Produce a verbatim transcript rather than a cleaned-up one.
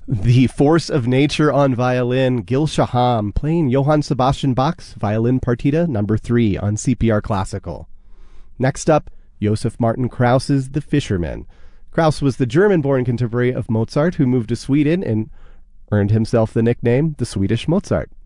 The Force of Nature on violin, Gil Shaham, playing Johann Sebastian Bach's Violin Partita number three on C P R Classical. Next up, Joseph Martin Krauss's The Fisherman. Krauss was the German-born contemporary of Mozart who moved to Sweden and earned himself the nickname the Swedish Mozart.